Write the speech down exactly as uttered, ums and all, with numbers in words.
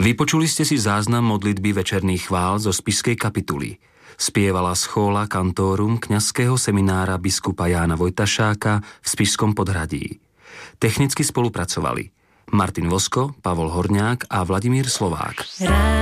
Vypočuli ste si záznam modlitby večerných chvál zo spišskej kapituly. Spievala schola kantórum kňazského seminára biskupa Jána Vojtašáka v Spišskom Podhradí. Technicky spolupracovali Martin Vosko, Pavol Horňák a Vladimír Slovák.